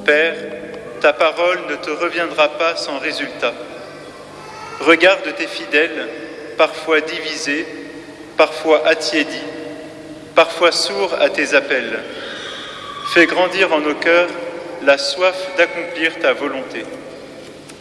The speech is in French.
Père, ta parole ne te reviendra pas sans résultat. Regarde tes fidèles, parfois divisés, parfois attiédis, parfois sourds à tes appels. Fais grandir en nos cœurs la soif d'accomplir ta volonté.